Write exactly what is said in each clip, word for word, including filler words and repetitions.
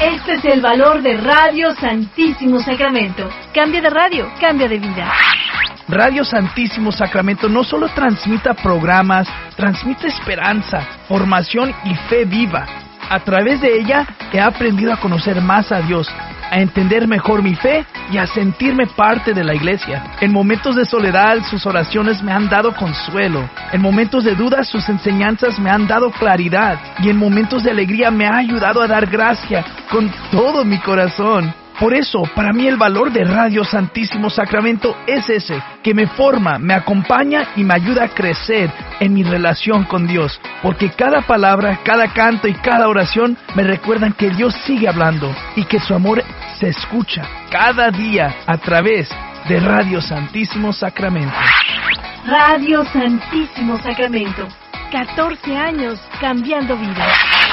Este es el valor de Radio Santísimo Sacramento. Cambia de radio, cambia de vida. Radio Santísimo Sacramento no solo transmite programas, transmite esperanza, formación y fe viva. A través de ella he aprendido a conocer más a Dios, a entender mejor mi fe y a sentirme parte de la iglesia. En momentos de soledad, sus oraciones me han dado consuelo. En momentos de dudas, sus enseñanzas me han dado claridad. Y en momentos de alegría me ha ayudado a dar gracia con todo mi corazón. Por eso, para mí el valor de Radio Santísimo Sacramento es ese, que me forma, me acompaña y me ayuda a crecer en mi relación con Dios. Porque cada palabra, cada canto y cada oración me recuerdan que Dios sigue hablando y que su amor se escucha cada día a través de Radio Santísimo Sacramento. Radio Santísimo Sacramento. catorce años cambiando vidas.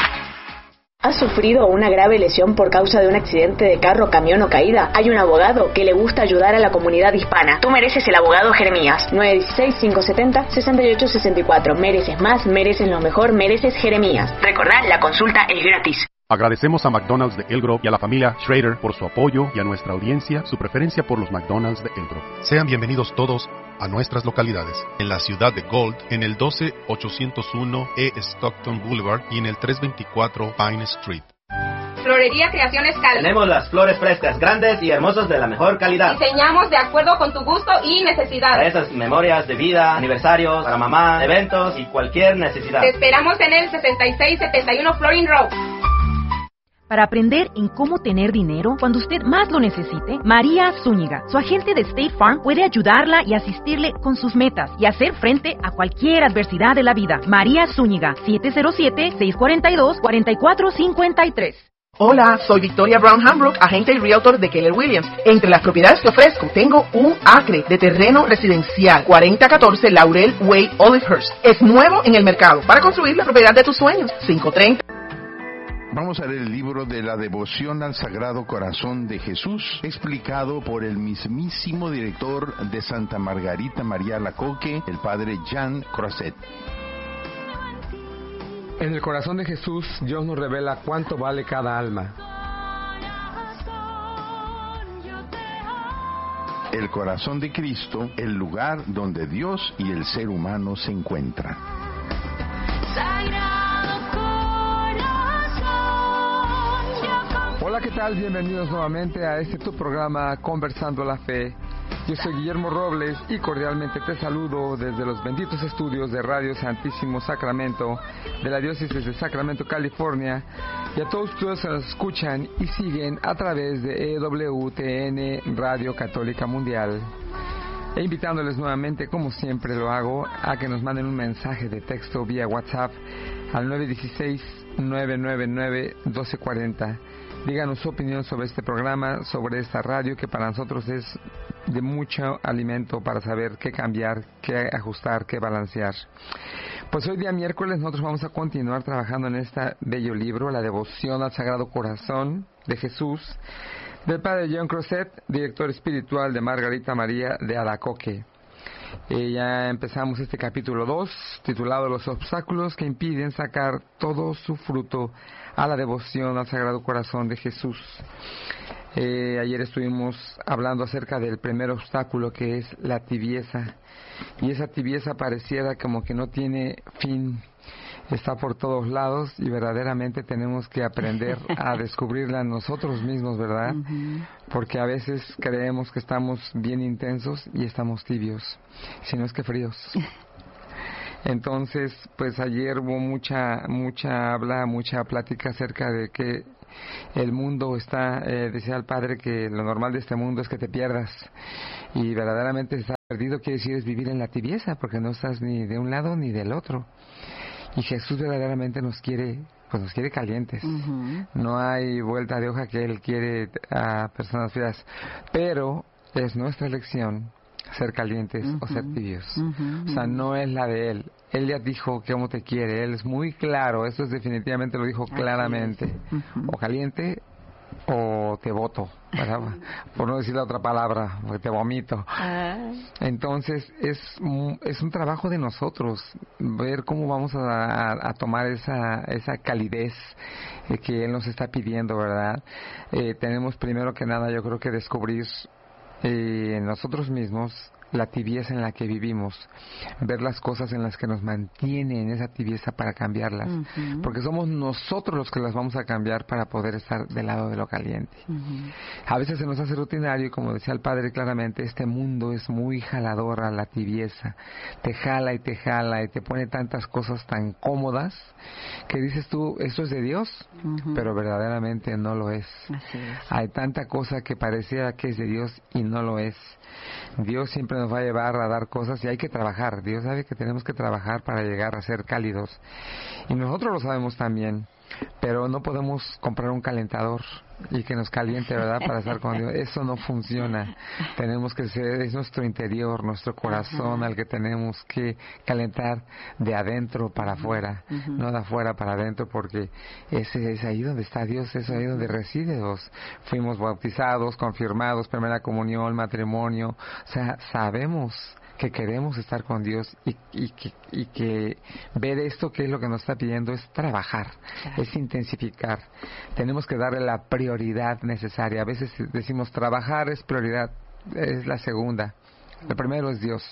¿Has sufrido una grave lesión por causa de un accidente de carro, camión o caída? Hay un abogado que le gusta ayudar a la comunidad hispana. Tú mereces el abogado Jeremías. nueve uno seis, cinco siete cero, seis ocho seis cuatro. Mereces más, mereces lo mejor, mereces Jeremías. Recordá, la consulta es gratis. Agradecemos a McDonald's de Elk Grove y a la familia Schrader por su apoyo y a nuestra audiencia su preferencia por los McDonald's de Elk Grove. Sean bienvenidos todos a nuestras localidades. En la ciudad de Gold, en el doce ochocientos uno E Stockton Boulevard y en el trescientos veinticuatro Pine Street. Florería Creaciones Cal. Tenemos las flores frescas, grandes y hermosas de la mejor calidad. Diseñamos de acuerdo con tu gusto y necesidad. Para esas memorias de vida, aniversarios, para mamá, eventos y cualquier necesidad. Te esperamos en el sesenta y seis setenta y uno Florin Road. Para aprender en cómo tener dinero cuando usted más lo necesite, María Zúñiga, su agente de State Farm, puede ayudarla y asistirle con sus metas y hacer frente a cualquier adversidad de la vida. María Zúñiga, siete cero siete, seis cuatro dos, cuatro cuatro cinco tres. Hola, soy Victoria Brown Hambrook, agente y realtor de Keller Williams. Entre las propiedades que ofrezco, tengo un acre de terreno residencial, cuarenta catorce Laurel Way, Olivehurst. Es nuevo en el mercado para construir la propiedad de tus sueños. cinco treinta. Vamos a leer el libro de la devoción al Sagrado Corazón de Jesús, explicado por el mismísimo director de Santa Margarita María Alacoque, el padre Jean Croisset. En el corazón de Jesús, Dios nos revela cuánto vale cada alma. El corazón de Cristo, el lugar donde Dios y el ser humano se encuentran. Hola, ¿qué tal? Bienvenidos nuevamente a este tu programa Conversando la Fe. Yo soy Guillermo Robles y cordialmente te saludo desde los benditos estudios de Radio Santísimo Sacramento de la Diócesis de Sacramento, California, y a todos ustedes que nos escuchan y siguen a través de E W T N Radio Católica Mundial. E invitándoles nuevamente, como siempre lo hago, a que nos manden un mensaje de texto vía WhatsApp al nueve uno seis, nueve nueve nueve, uno dos cuatro cero. Díganos su opinión sobre este programa, sobre esta radio, que para nosotros es de mucho alimento para saber qué cambiar, qué ajustar, qué balancear. Pues hoy día miércoles nosotros vamos a continuar trabajando en este bello libro, La Devoción al Sagrado Corazón de Jesús, del padre Jean Croisset, director espiritual de Margarita María de Alacoque. Eh, ya empezamos este capítulo dos, titulado Los obstáculos que impiden sacar todo su fruto a la devoción al Sagrado Corazón de Jesús. Eh, ayer estuvimos hablando acerca del primer obstáculo, que es la tibieza, y esa tibieza pareciera como que no tiene fin, está por todos lados, y verdaderamente tenemos que aprender a descubrirla nosotros mismos, ¿verdad? Uh-huh. Porque a veces creemos que estamos bien intensos y estamos tibios, si no es que fríos. Entonces, pues ayer hubo mucha, mucha habla, mucha plática acerca de que el mundo está, eh, decía el padre que lo normal de este mundo es que te pierdas, y verdaderamente estar perdido quiere decir es vivir en la tibieza, porque no estás ni de un lado ni del otro. Y Jesús verdaderamente nos quiere, pues nos quiere calientes. Uh-huh. No hay vuelta de hoja, que Él quiere a personas frías. Pero es nuestra elección ser calientes uh-huh. o ser tibios. Uh-huh. O sea, no es la de Él. Él ya dijo cómo te quiere. Él es muy claro. Eso es definitivamente lo dijo claramente. Uh-huh. O caliente o te voto, ¿verdad? Por no decir la otra palabra, porque te vomito. Ah. Entonces es un, es un trabajo de nosotros ver cómo vamos a, a, a tomar esa esa calidez eh, que Él nos está pidiendo, ¿verdad? Eh, tenemos primero que nada, yo creo que descubrir eh, en nosotros mismos la tibieza en la que vivimos, ver las cosas en las que nos mantiene en esa tibieza para cambiarlas, uh-huh. porque somos nosotros los que las vamos a cambiar para poder estar del lado de lo caliente. Uh-huh. A veces se nos hace rutinario y, como decía el padre claramente, este mundo es muy jalador a la tibieza, te jala y te jala y te pone tantas cosas tan cómodas que dices tú, esto es de Dios, uh-huh. pero verdaderamente no lo es. Así es. Hay tanta cosa que parecía que es de Dios y no lo es. Dios siempre nos va a llevar a dar cosas y hay que trabajar. Dios sabe que tenemos que trabajar para llegar a ser cálidos. Y nosotros lo sabemos también. Pero no podemos comprar un calentador y que nos caliente, ¿verdad? Para estar con Dios. Eso no funciona. Tenemos que ser, es nuestro interior, nuestro corazón al que tenemos que calentar de adentro para afuera, uh-huh. no de afuera para adentro, porque ese es ahí donde está Dios, es ahí donde reside Dios. Fuimos bautizados, confirmados, primera comunión, matrimonio. O sea, sabemos que queremos estar con Dios y, y, que, y que ver esto que es lo que nos está pidiendo es trabajar, claro. es intensificar. Tenemos que darle la prioridad necesaria. A veces decimos trabajar es prioridad, es la segunda. Lo primero es Dios.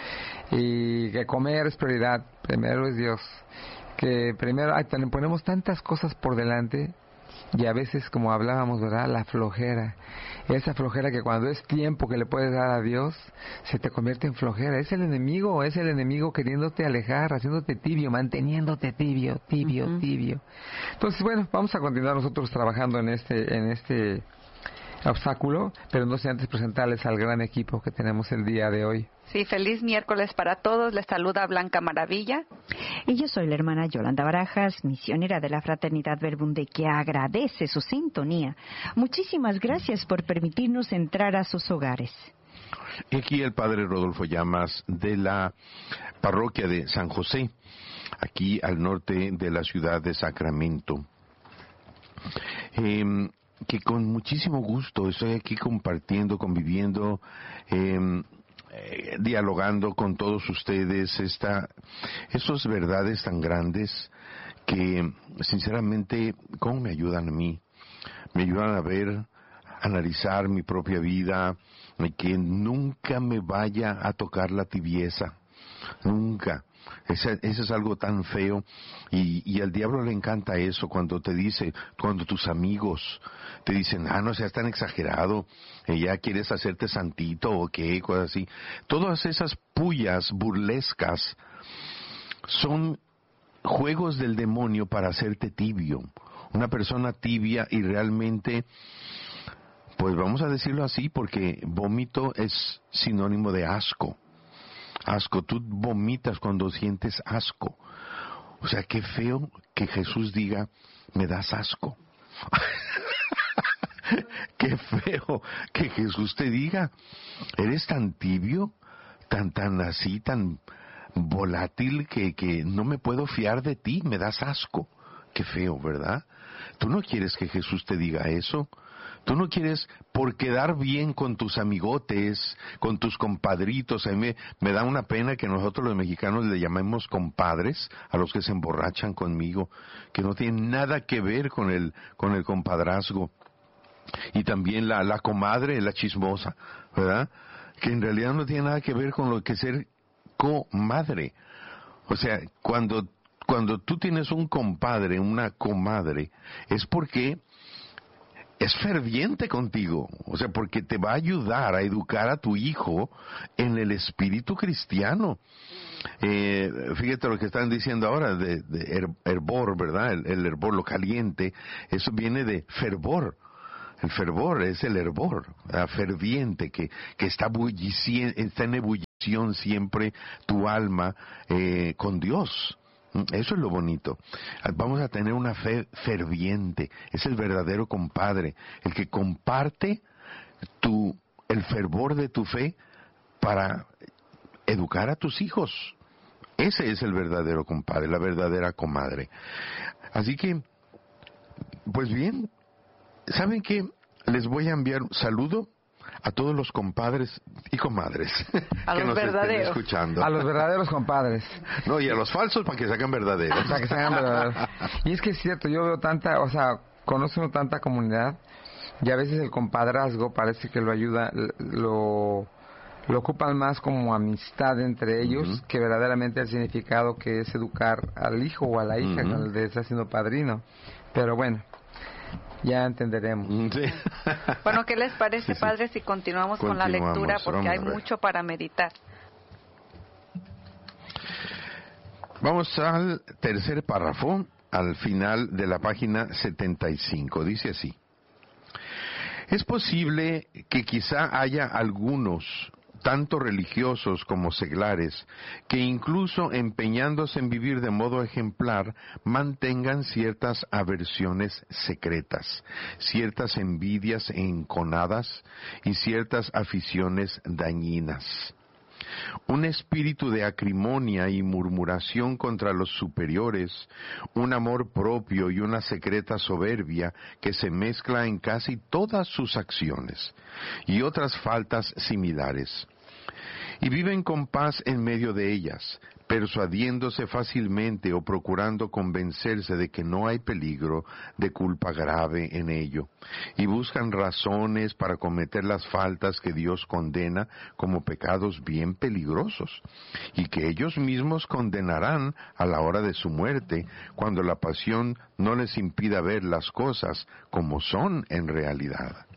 Y que comer es prioridad, primero es Dios. Que primero, ay, ponemos tantas cosas por delante. Y a veces, como hablábamos, ¿verdad? La flojera. Esa flojera que cuando es tiempo que le puedes dar a Dios, se te convierte en flojera. Es el enemigo, es el enemigo queriéndote alejar, haciéndote tibio, manteniéndote tibio, tibio, uh-huh. tibio. Entonces, bueno, vamos a continuar nosotros trabajando en este, en este obstáculo, pero no sé antes presentarles al gran equipo que tenemos el día de hoy. Sí, feliz miércoles para todos. Les saluda Blanca Maravilla. Y yo soy la hermana Yolanda Barajas, misionera de la Fraternidad Verbunde, que agradece su sintonía. Muchísimas gracias por permitirnos entrar a sus hogares. Y aquí el padre Rodolfo Llamas de la parroquia de San José, aquí al norte de la ciudad de Sacramento. Eh, que con muchísimo gusto estoy aquí compartiendo, conviviendo, eh, eh, dialogando con todos ustedes esta, estas verdades tan grandes que sinceramente, ¿cómo me ayudan a mí? Me ayudan a ver, analizar mi propia vida, y que nunca me vaya a tocar la tibieza, nunca. Ese, ese es algo tan feo y, y al diablo le encanta eso cuando te dice, cuando tus amigos te dicen, ah, no seas tan exagerado, eh, ya quieres hacerte santito o qué, cosas así. Todas esas pullas burlescas son juegos del demonio para hacerte tibio, una persona tibia y realmente, pues vamos a decirlo así porque vómito es sinónimo de asco. Asco, tú vomitas cuando sientes asco. O sea, qué feo que Jesús diga, me das asco. Qué feo que Jesús te diga, eres tan tibio, tan tan así, tan volátil que, que no me puedo fiar de ti, me das asco. Qué feo, ¿verdad? Tú no quieres que Jesús te diga eso. Tú no quieres, por quedar bien con tus amigotes, con tus compadritos. A mí me, me da una pena que nosotros los mexicanos le llamemos compadres a los que se emborrachan conmigo, que no tienen nada que ver con el, con el compadrazgo. Y también la, la comadre, la chismosa, ¿verdad? Que en realidad no tiene nada que ver con lo que es ser comadre. O sea, cuando, cuando tú tienes un compadre, una comadre, es porque es ferviente contigo, o sea, porque te va a ayudar a educar a tu hijo en el espíritu cristiano. Eh, fíjate lo que están diciendo ahora de, de her, hervor, ¿verdad? El, el hervor, lo caliente, eso viene de fervor. El fervor es el hervor, ¿verdad? Ferviente, que, que está, bullici- está en ebullición siempre tu alma eh, con Dios. Eso es lo bonito. Vamos a tener una fe ferviente. Es el verdadero compadre, el que comparte tu, el fervor de tu fe para educar a tus hijos. Ese es el verdadero compadre, la verdadera comadre. Así que, pues bien, ¿Saben qué? Les voy a enviar un saludo a todos los compadres y comadres a que los nos verdaderos. estén escuchando. A los verdaderos compadres. No, y a los falsos para que se hagan verdaderos. Para que se hagan verdaderos. Y es que es cierto, yo veo tanta, o sea, conozco tanta comunidad y a veces el compadrazgo parece que lo ayuda, lo, lo ocupan más como amistad entre ellos uh-huh. que verdaderamente el significado que es educar al hijo o a la hija uh-huh. cuando le está haciendo padrino. Pero bueno, ya entenderemos. Sí. Bueno, ¿qué les parece, sí, sí. padres, si continuamos, continuamos con la lectura? Porque hay mucho para meditar. Vamos al tercer párrafo, al final de la página setenta y cinco. Dice así. Es posible que quizá haya algunos, tanto religiosos como seglares, que incluso empeñándose en vivir de modo ejemplar, mantengan ciertas aversiones secretas, ciertas envidias enconadas y ciertas aficiones dañinas. Un espíritu de acrimonia y murmuración contra los superiores, un amor propio y una secreta soberbia que se mezcla en casi todas sus acciones, y otras faltas similares. Y viven con paz en medio de ellas, persuadiéndose fácilmente o procurando convencerse de que no hay peligro de culpa grave en ello, y buscan razones para cometer las faltas que Dios condena como pecados bien peligrosos, y que ellos mismos condenarán a la hora de su muerte, cuando la pasión no les impida ver las cosas como son en realidad.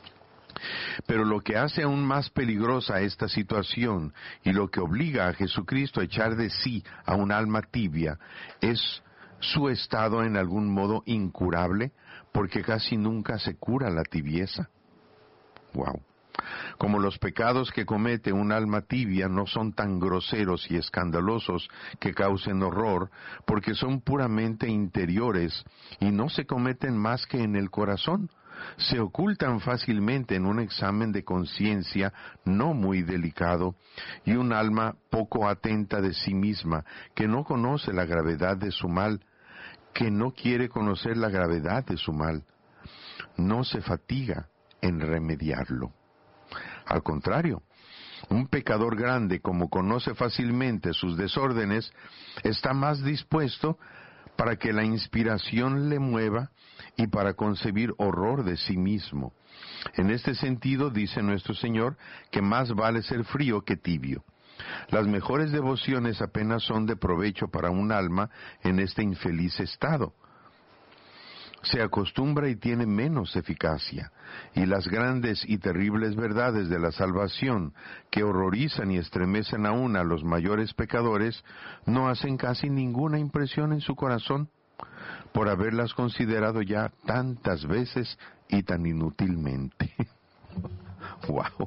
Pero lo que hace aún más peligrosa esta situación y lo que obliga a Jesucristo a echar de sí a un alma tibia es su estado en algún modo incurable, porque casi nunca se cura la tibieza. Wow. Como los pecados que comete un alma tibia no son tan groseros y escandalosos que causen horror, porque son puramente interiores y no se cometen más que en el corazón, se ocultan fácilmente en un examen de conciencia no muy delicado, y un alma poco atenta de sí misma, que no conoce la gravedad de su mal, que no quiere conocer la gravedad de su mal, no se fatiga en remediarlo. Al contrario, un pecador grande, como conoce fácilmente sus desórdenes, está más dispuesto para que la inspiración le mueva y para concebir horror de sí mismo. En este sentido, dice nuestro Señor, que más vale ser frío que tibio. Las mejores devociones apenas son de provecho para un alma en este infeliz estado. Se acostumbra y tiene menos eficacia, y las grandes y terribles verdades de la salvación, que horrorizan y estremecen aún a los mayores pecadores, no hacen casi ninguna impresión en su corazón, por haberlas considerado ya tantas veces y tan inútilmente. ¡Wow!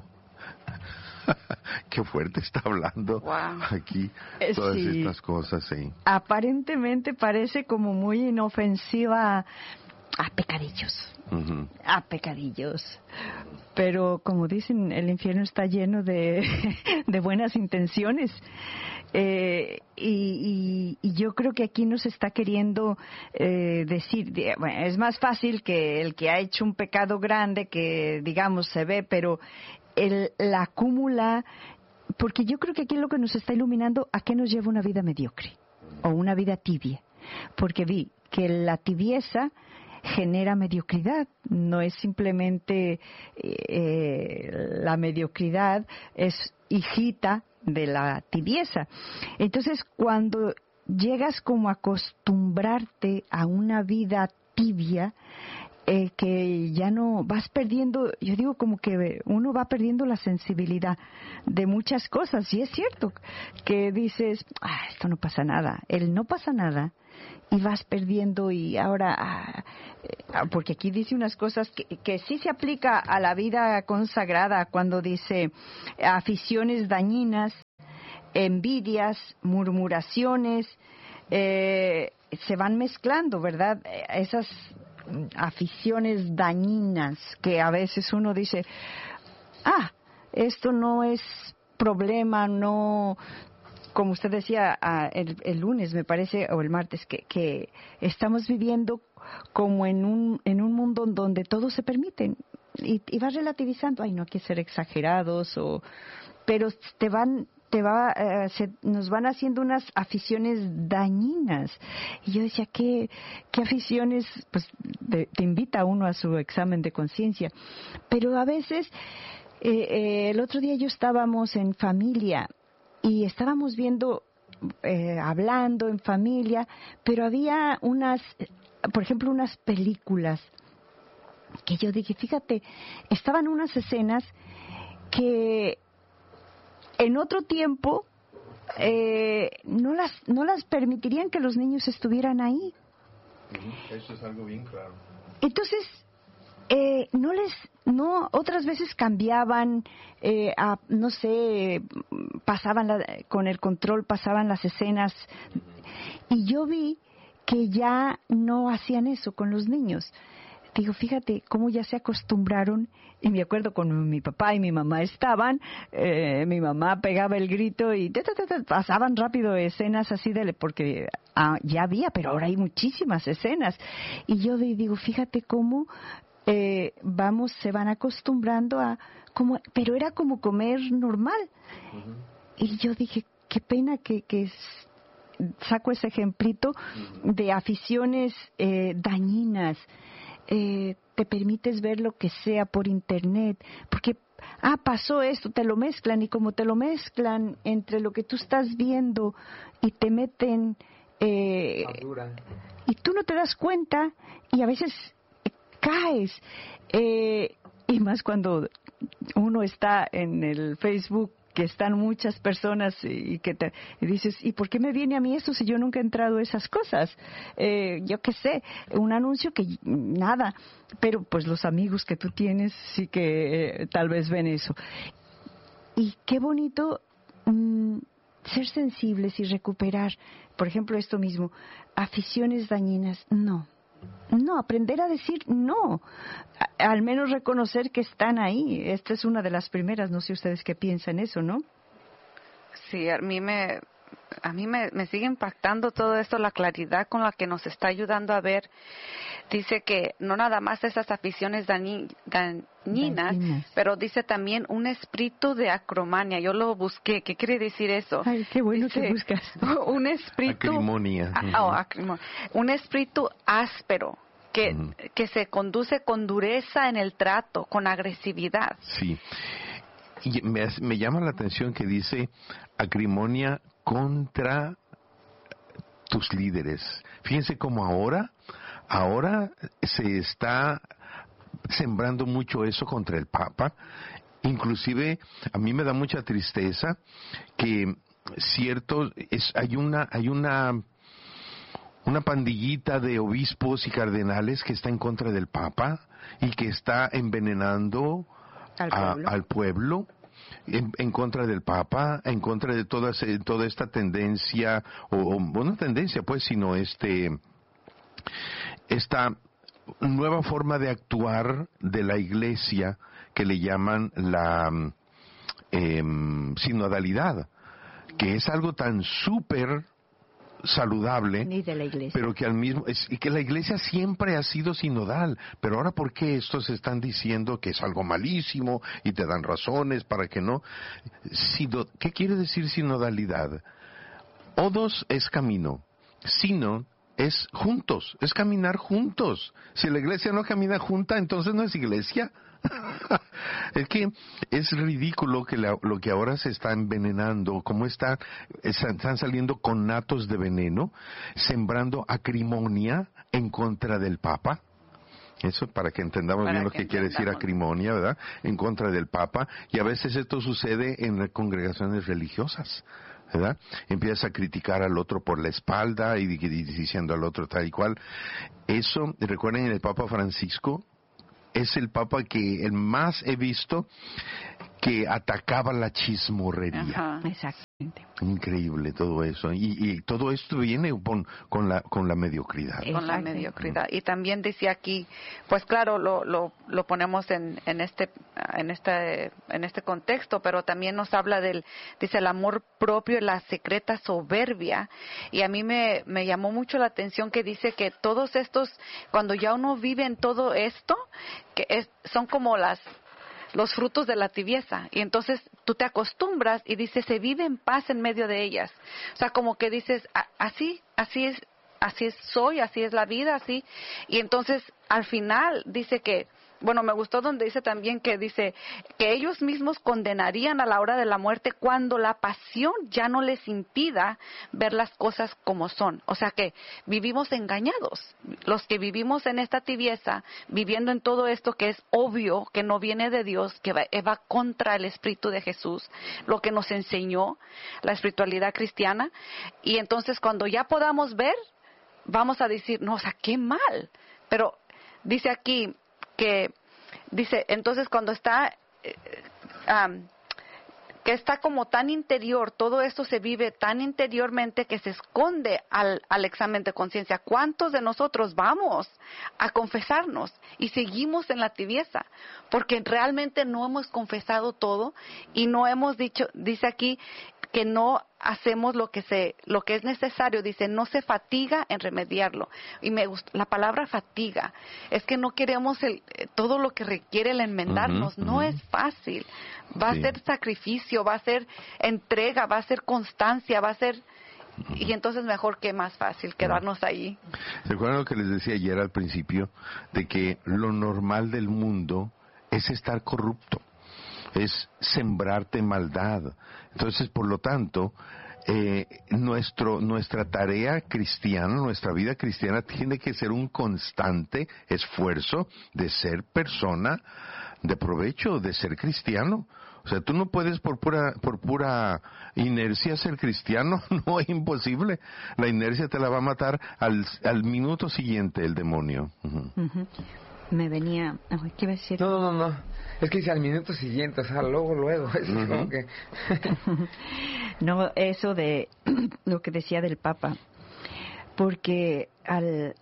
Qué fuerte está hablando wow. aquí todas sí. estas cosas. Sí. Aparentemente parece como muy inofensiva a pecadillos, uh-huh. a pecadillos, pero como dicen, el infierno está lleno de, de buenas intenciones, eh, y, y, y yo creo que aquí nos está queriendo eh, decir, bueno, es más fácil que el que ha hecho un pecado grande, que digamos se ve, pero el, la acumula, porque yo creo que aquí lo que nos está iluminando, ¿a qué nos lleva una vida mediocre o una vida tibia? Porque vi que la tibieza genera mediocridad, no es simplemente eh, la mediocridad, es hijita de la tibieza. Entonces, cuando llegas como a acostumbrarte a una vida tibia, eh, que ya no vas perdiendo, yo digo como que uno va perdiendo la sensibilidad de muchas cosas, y es cierto que dices, ah, esto no pasa nada, el no pasa nada, y vas perdiendo, y ahora, ah, porque aquí dice unas cosas que, que sí se aplica a la vida consagrada, cuando dice aficiones dañinas, envidias, murmuraciones, eh, se van mezclando, ¿verdad? Esas aficiones dañinas que a veces uno dice, ah, esto no es problema, no, como usted decía uh, el, el lunes, me parece, o el martes, que, que estamos viviendo como en un, en un mundo donde todo se permite. Y, y vas relativizando, ay, no hay que ser exagerados, o, pero te van... Te va, eh, se, nos van haciendo unas aficiones dañinas. Y yo decía, ¿qué, qué aficiones? Pues te, te invita uno a su examen de conciencia. Pero a veces, eh, eh, el otro día yo estábamos en familia y estábamos viendo, eh, hablando en familia, pero había unas, por ejemplo, unas películas que yo dije, fíjate, estaban unas escenas que en otro tiempo eh, no las no las permitirían que los niños estuvieran ahí. Eso es algo bien claro. Entonces eh, no les no otras veces cambiaban, eh, a, no sé, pasaban la, con el control pasaban las escenas, y yo vi que ya no hacían eso con los niños. Digo, fíjate cómo ya se acostumbraron, y me acuerdo cuando mi papá y mi mamá estaban, eh, mi mamá pegaba el grito y te, te, te, te, pasaban rápido escenas así, de porque ah, ya había, pero ahora hay muchísimas escenas. Y yo digo, fíjate cómo eh, vamos, se van acostumbrando a, como, pero era como comer normal. Uh-huh. Y yo dije, qué pena que, que es, saco ese ejemplito uh-huh. de aficiones eh, dañinas. Eh, te permites ver lo que sea por internet, porque, ah, pasó esto, te lo mezclan, y como te lo mezclan entre lo que tú estás viendo y te meten, eh, y tú no te das cuenta, y a veces eh, caes, eh, y más cuando uno está en el Facebook, que están muchas personas y que te y dices, ¿y por qué me viene a mí esto si yo nunca he entrado a esas cosas? Eh, yo qué sé, un anuncio que nada, pero pues los amigos que tú tienes sí que eh, tal vez ven eso. Y qué bonito mmm, ser sensibles y recuperar, por ejemplo, esto mismo, aficiones dañinas, no. No, aprender a decir no, a, al menos reconocer que están ahí. Esta es una de las primeras, no sé ustedes qué piensan eso, ¿no? Sí, a mí me a mí me, me sigue impactando todo esto, la claridad con la que nos está ayudando a ver. Dice que no nada más esas aficiones dañi, dañinas, dañinas, pero dice también un espíritu de acromania. Yo lo busqué. ¿Qué quiere decir eso? Ay, qué bueno dice, que buscas. Un espíritu... Acrimonia. A, oh, acrim, un espíritu áspero que, uh-huh. que se conduce con dureza en el trato, con agresividad. Sí. Y me, me llama la atención que dice acrimonia contra tus líderes. Fíjense cómo ahora, ahora se está sembrando mucho eso contra el Papa. Inclusive a mí me da mucha tristeza que cierto es hay una hay una una pandillita de obispos y cardenales que está en contra del Papa y que está envenenando al pueblo, a, al pueblo en, en contra del Papa, en contra de toda, toda esta tendencia, o, o no tendencia pues, sino este esta nueva forma de actuar de la Iglesia que le llaman la eh, sinodalidad, que es algo tan súper saludable, ni de la iglesia, pero que al mismo es, y que la iglesia siempre ha sido sinodal, pero ahora ¿por qué estos están diciendo que es algo malísimo y te dan razones para que no? Sino, ¿qué quiere decir sinodalidad? Odos es camino, sino es juntos, es caminar juntos. Si la iglesia no camina junta, entonces no es iglesia. Es que es ridículo que la, lo que ahora se está envenenando, como está, están saliendo conatos de veneno, sembrando acrimonia en contra del Papa. Eso para que entendamos para bien lo que, que quiere decir acrimonia, ¿verdad? En contra del Papa. Y a veces esto sucede en congregaciones religiosas, ¿verdad? Empiezas a criticar al otro por la espalda y, y diciendo al otro tal y cual. Eso, recuerden, el Papa Francisco es el Papa que el más he visto que atacaba la chismorrería. Ajá, exacto. Increíble todo eso. Y, y todo esto viene con, con, la, con la mediocridad. Con la mediocridad. Y también dice aquí, pues claro, lo, lo, lo ponemos en, en, este, en, este, en este contexto, pero también nos habla del, dice, el amor propio y la secreta soberbia. Y a mí me, me llamó mucho la atención que dice que todos estos, cuando ya uno vive en todo esto, que es, son como las los frutos de la tibieza, y entonces tú te acostumbras y dices, se vive en paz en medio de ellas. O sea, como que dices, así, así es, así es soy, así es la vida, así. Y entonces, al final, dice que, bueno, me gustó donde dice también que dice que ellos mismos condenarían a la hora de la muerte cuando la pasión ya no les impida ver las cosas como son. O sea que vivimos engañados. Los que vivimos en esta tibieza, viviendo en todo esto que es obvio, que no viene de Dios, que va, va contra el Espíritu de Jesús, lo que nos enseñó la espiritualidad cristiana. Y entonces cuando ya podamos ver, vamos a decir, no, o sea, qué mal. Pero dice aquí, que dice, entonces cuando está eh, um, que está como tan interior, todo esto se vive tan interiormente que se esconde al, al examen de conciencia. ¿Cuántos de nosotros vamos a confesarnos y seguimos en la tibieza? Porque realmente no hemos confesado todo y no hemos dicho, dice aquí, que no hacemos lo que se, lo que es necesario, dice, no se fatiga en remediarlo. Y me gusta, la palabra fatiga, es que no queremos el, todo lo que requiere el enmendarnos, uh-huh, no uh-huh. es fácil. Va sí. a ser sacrificio, va a ser entrega, va a ser constancia, va a ser, uh-huh. y entonces mejor que más fácil quedarnos uh-huh. ahí. ¿Recuerdan lo que les decía ayer al principio? De que lo normal del mundo es estar corrupto, es sembrarte maldad. Entonces, por lo tanto, eh, nuestro, nuestra tarea cristiana, nuestra vida cristiana tiene que ser un constante esfuerzo de ser persona de provecho, de ser cristiano. O sea, tú no puedes por pura, por pura inercia ser cristiano, no, es imposible. La inercia te la va a matar al, al minuto siguiente el demonio. Uh-huh. Uh-huh. Me venía, ¿qué iba a decir? No, no, no, es que dice al minuto siguiente, o sea, luego, luego, es uh-huh. como que... No, eso de lo que decía del Papa, porque al,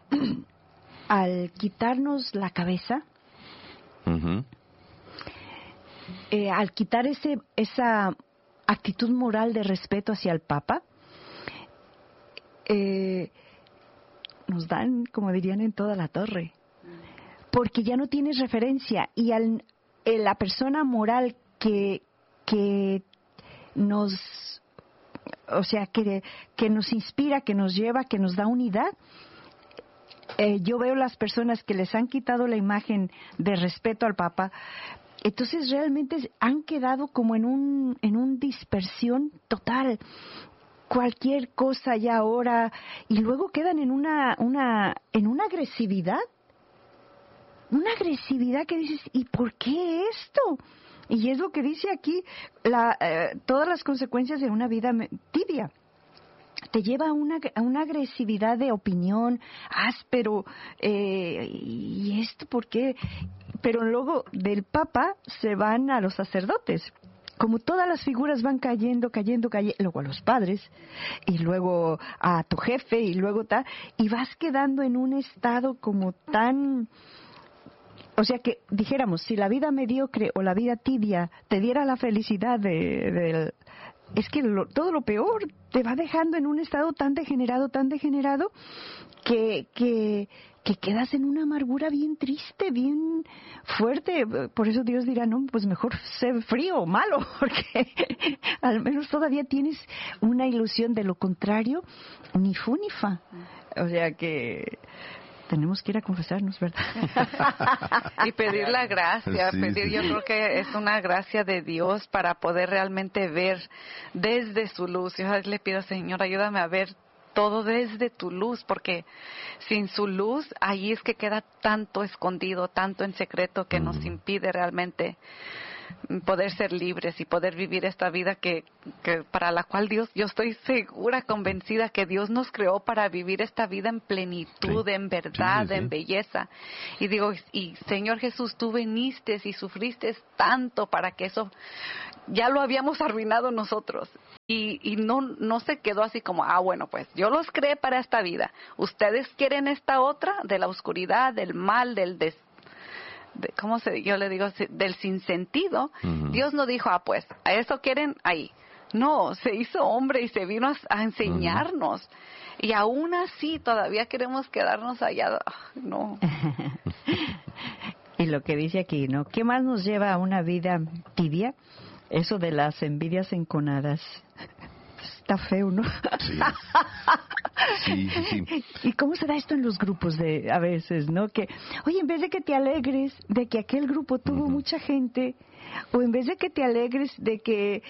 al quitarnos la cabeza, uh-huh. eh, al quitar ese esa actitud moral de respeto hacia el Papa, eh, nos dan, como dirían, en toda la torre. Porque ya no tienes referencia y al, eh, la persona moral que que nos, o sea, que, que nos inspira, que nos lleva, que nos da unidad, eh, yo veo las personas que les han quitado la imagen de respeto al Papa, entonces realmente han quedado como en un en un dispersión total. Cualquier cosa ya ahora, y luego quedan en una una en una agresividad. Una agresividad que dices, ¿y por qué esto? Y es lo que dice aquí, la, eh, todas las consecuencias de una vida tibia. Te lleva a una, a una agresividad de opinión, áspero, eh, ¿y esto por qué? Pero luego del Papa se van a los sacerdotes. Como todas las figuras van cayendo, cayendo, cayendo, luego a los padres, y luego a tu jefe, y luego tal, y vas quedando en un estado como tan... O sea que, dijéramos, si la vida mediocre o la vida tibia te diera la felicidad de... de es que lo, todo lo peor te va dejando en un estado tan degenerado, tan degenerado, que, que, que quedas en una amargura bien triste, bien fuerte. Por eso Dios dirá, no, pues mejor ser frío o malo, porque al menos todavía tienes una ilusión. De lo contrario, ni fu ni fa. O sea que... tenemos que ir a confesarnos, ¿verdad? Y pedir la gracia, sí, pedir, sí, yo sí. creo que es una gracia de Dios para poder realmente ver desde su luz. Yo le pido, Señor, ayúdame a ver todo desde tu luz, porque sin su luz, ahí es que queda tanto escondido, tanto en secreto, que nos impide realmente poder ser libres y poder vivir esta vida que, que para la cual Dios, yo estoy segura, convencida que Dios nos creó para vivir esta vida en plenitud, sí. en verdad, sí, sí, sí. en belleza. Y digo, y Señor Jesús, tú viniste y sufriste tanto para que eso ya lo habíamos arruinado nosotros. Y, y no, no se quedó así como, ah, bueno, pues yo los creé para esta vida. Ustedes quieren esta otra, de la oscuridad, del mal, del des, de, ¿cómo se, yo le digo? Del sinsentido. Uh-huh. Dios no dijo, ah, pues, a eso quieren, ahí. No, se hizo hombre y se vino a, a enseñarnos. Uh-huh. Y aún así todavía queremos quedarnos allá. Oh, no. Y lo que dice aquí, ¿no? ¿Qué más nos lleva a una vida tibia? Eso de las envidias enconadas. Está feo, ¿no? Sí. Sí, sí, sí. ¿Y cómo se da esto en los grupos de a veces, no? Que, oye, en vez de que te alegres de que aquel grupo tuvo uh-huh. mucha gente, o en vez de que te alegres de que,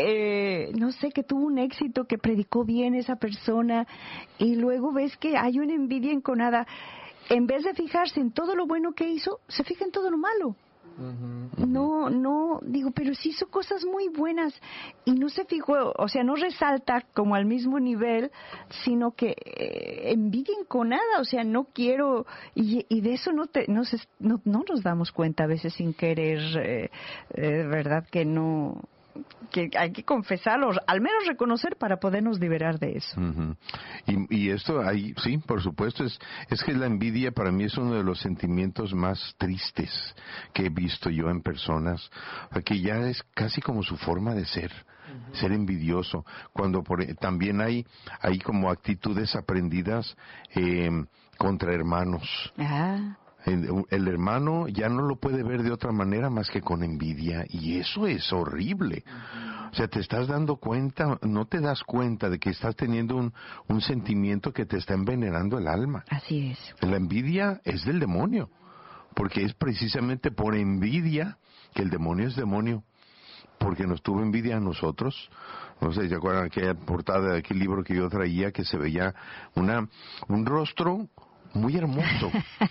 eh, no sé, que tuvo un éxito, que predicó bien esa persona, y luego ves que hay una envidia enconada, en vez de fijarse en todo lo bueno que hizo, se fija en todo lo malo. Uh-huh. No, no, digo, pero sí hizo cosas muy buenas y no se fijó, o sea, no resalta como al mismo nivel, sino que eh, envidia enconada, o sea, no quiero, y, y de eso no, te, no, se, no, no nos damos cuenta a veces sin querer, eh, eh, verdad que no, que hay que confesarlo, al menos reconocer para podernos liberar de eso. Uh-huh. Y, y esto, hay, sí, por supuesto, es, es que la envidia para mí es uno de los sentimientos más tristes que he visto yo en personas, que ya es casi como su forma de ser, uh-huh. ser envidioso, cuando por, también hay, hay como actitudes aprendidas eh, contra hermanos. Ah. El, el hermano ya no lo puede ver de otra manera más que con envidia, y eso es horrible. O sea, te estás dando cuenta, no te das cuenta de que estás teniendo un, un sentimiento que te está envenenando el alma. Así es. La envidia es del demonio, porque es precisamente por envidia que el demonio es demonio, porque nos tuvo envidia a nosotros. No sé si se acuerdan aquella portada de aquel libro que yo traía, que se veía una un rostro muy hermoso,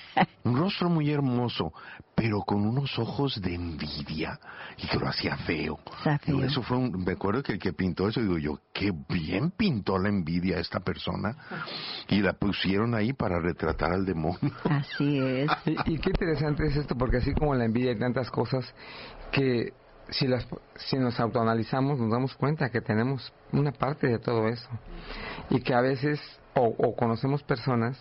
un rostro muy hermoso, pero con unos ojos de envidia, y que lo hacía feo. Digo, eso fue un, me acuerdo que el que pintó eso, digo yo, qué bien pintó la envidia a esta persona, y la pusieron ahí para retratar al demonio. Así es. Y, y qué interesante es esto, porque así como la envidia hay tantas cosas que si las si nos autoanalizamos nos damos cuenta que tenemos una parte de todo eso, y que a veces o, o conocemos personas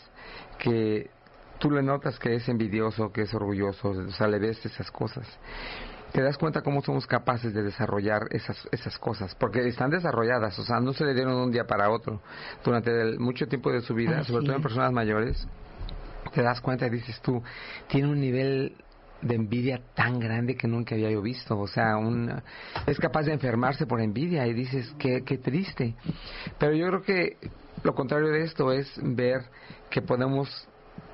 que tú le notas que es envidioso, que es orgulloso, o sea, le ves esas cosas. Te das cuenta cómo somos capaces de desarrollar esas esas cosas, porque están desarrolladas, o sea, no se le dieron de un día para otro. Durante el, mucho tiempo de su vida, ah, sobre sí. todo en personas mayores, te das cuenta y dices tú, tiene un nivel de envidia tan grande que nunca había yo visto, o sea, un, es capaz de enfermarse por envidia, y dices, qué, qué triste. Pero yo creo que lo contrario de esto es ver que podemos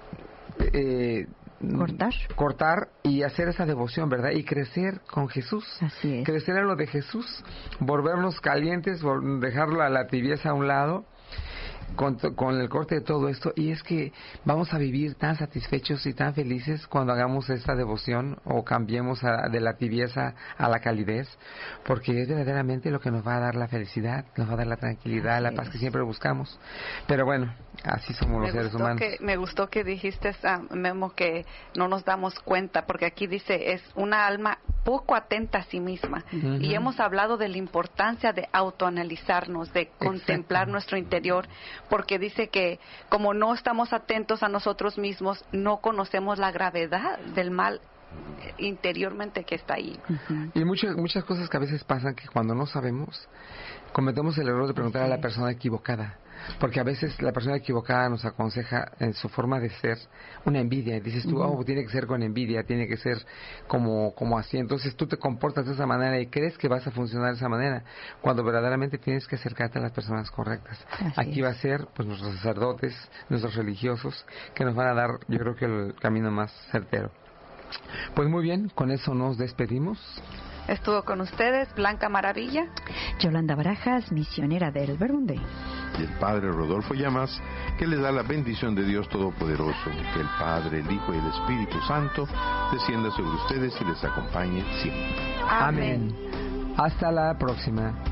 eh, cortar cortar y hacer esa devoción, ¿verdad? Y crecer con Jesús. Así es. Crecer en lo de Jesús, volvernos calientes, dejarlo a la tibieza a un lado, Con, con el corte de todo esto, y es que vamos a vivir tan satisfechos y tan felices cuando hagamos esta devoción o cambiemos a, de la tibieza a la calidez, porque es verdaderamente lo que nos va a dar la felicidad, nos va a dar la tranquilidad, la paz que siempre buscamos. Pero bueno, así somos los seres humanos. Que, me gustó que dijiste, Memo, que no nos damos cuenta, porque aquí dice, es una alma poco atenta a sí misma. Uh-huh. Y hemos hablado de la importancia de autoanalizarnos, de contemplar Exacto. nuestro interior, porque dice que como no estamos atentos a nosotros mismos, no conocemos la gravedad del mal interiormente que está ahí. Uh-huh. Y muchas muchas cosas que a veces pasan que cuando no sabemos, cometemos el error de preguntar a la persona equivocada, porque a veces la persona equivocada nos aconseja en su forma de ser una envidia, y dices tú, uh-huh. oh, tiene que ser con envidia, tiene que ser como como así, entonces tú te comportas de esa manera y crees que vas a funcionar de esa manera, cuando verdaderamente tienes que acercarte a las personas correctas. Así Aquí es. Va a ser pues nuestros sacerdotes, nuestros religiosos, que nos van a dar, yo creo que el camino más certero. Pues muy bien, con eso nos despedimos. Estuvo con ustedes Blanca Maravilla, Yolanda Barajas, misionera del Verbum Dei, y el Padre Rodolfo Llamas, que les da la bendición de Dios Todopoderoso, que el Padre, el Hijo y el Espíritu Santo descienda sobre ustedes y les acompañe siempre. Amén. Amén. Hasta la próxima.